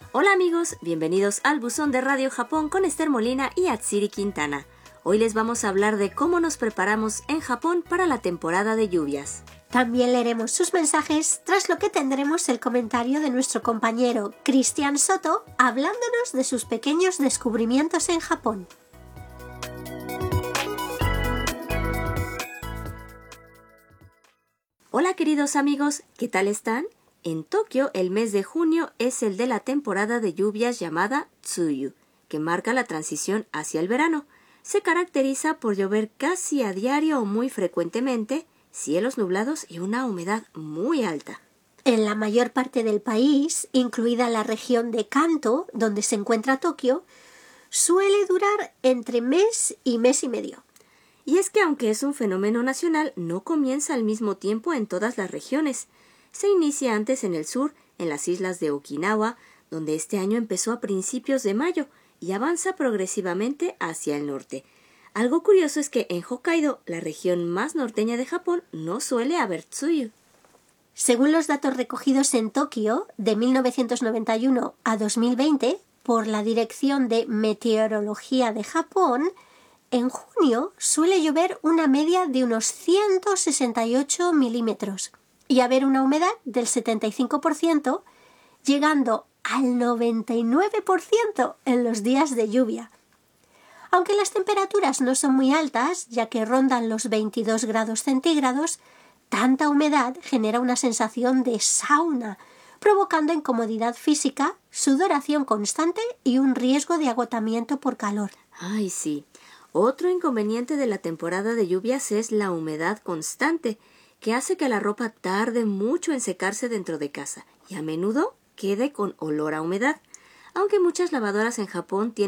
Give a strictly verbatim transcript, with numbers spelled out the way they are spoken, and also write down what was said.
Hola amigos, bienvenidos al Buzón de Radio Japón con Esther Molina y Atsiri Quintana. Hoy les vamos a hablar de cómo nos preparamos en Japón para la temporada de lluvias. También leeremos sus mensajes, tras lo que tendremos el comentario de nuestro compañero Cristian Soto hablándonos de sus pequeños descubrimientos en Japón. Hola queridos amigos, ¿qué tal están? En Tokio, el mes de junio es el de la temporada de lluvias llamada Tsuyu, que marca la transición hacia el verano. Se caracteriza por llover casi a diario o muy frecuentemente, cielos nublados y una humedad muy alta. En la mayor parte del país, incluida la región de Kanto, donde se encuentra Tokio, suele durar entre mes y mes y medio. Y es que aunque es un fenómeno nacional, no comienza al mismo tiempo en todas las regiones. Se inicia antes en el sur, en las islas de Okinawa, donde este año empezó a principios de mayo y avanza progresivamente hacia el norte. Algo curioso es que en Hokkaido, la región más norteña de Japón, no suele haber tsuyu. Según los datos recogidos en Tokio de mil novecientos noventa y uno a dos mil veinte por la Dirección de Meteorología de Japón, en junio suele llover una media de unos ciento sesenta y ocho milímetros y haber una humedad del setenta y cinco por ciento, llegando al noventa y nueve por ciento en los días de lluvia. Aunque las temperaturas no son muy altas, ya que rondan los veintidós grados centígrados, tanta humedad genera una sensación de sauna, provocando incomodidad física, sudoración constante y un riesgo de agotamiento por calor. Ay, sí. Otro inconveniente de la temporada de lluvias es la humedad constante, que hace que la ropa tarde mucho en secarse dentro de casa y a menudo quede con olor a humedad. Aunque muchas lavadoras en Japón tienen